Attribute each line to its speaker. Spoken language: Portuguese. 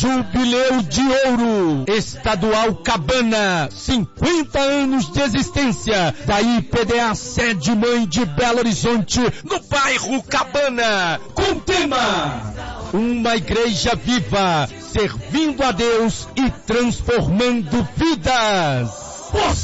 Speaker 1: Jubileu de Ouro, Estadual Cabana, 50 anos de existência, da IPDA Sede Mãe de Belo Horizonte, no bairro Cabana, com tema: uma igreja viva, servindo a Deus e transformando vidas.